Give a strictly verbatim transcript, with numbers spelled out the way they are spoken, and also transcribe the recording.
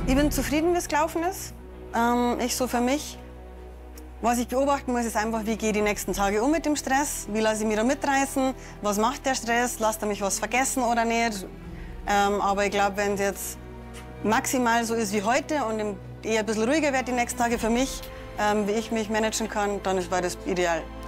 Ich bin zufrieden, wie es gelaufen ist. Ähm, ich so für mich. Was ich beobachten muss, ist einfach, wie gehe ich die nächsten Tage um mit dem Stress? Wie lasse ich mich da mitreißen? Was macht der Stress? Lasst er mich was vergessen oder nicht? Ähm, aber ich glaube, wenn es jetzt maximal so ist wie heute und eher ein bisschen ruhiger wird die nächsten Tage für mich, ähm, wie ich mich managen kann, dann war das ideal.